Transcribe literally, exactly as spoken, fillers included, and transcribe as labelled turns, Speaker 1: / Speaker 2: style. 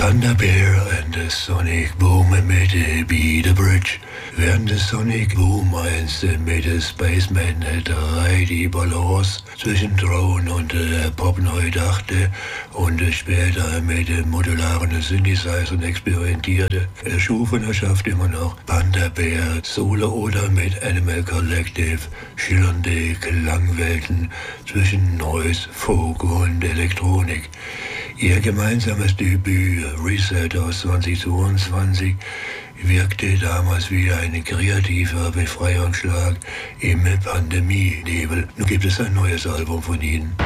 Speaker 1: Panda Bear and the Sonic Boom mit Beat the Bridge. Während des Sonic Boom eins mit der Spaceman drei die Balance zwischen Drone und äh, Pop neu dachte und äh, später mit dem modularen Synthesizer experimentierte, erschuf und erschafft immer noch Panda Bear Solo oder mit Animal Collective schillernde Klangwelten zwischen Noise, Folk und Elektronik. Ihr gemeinsames Debüt Reset aus zweitausendzweiundzwanzig wirkte damals wie ein kreativer Befreiungsschlag im Pandemie-Nebel. Nun gibt es ein neues Album von ihnen.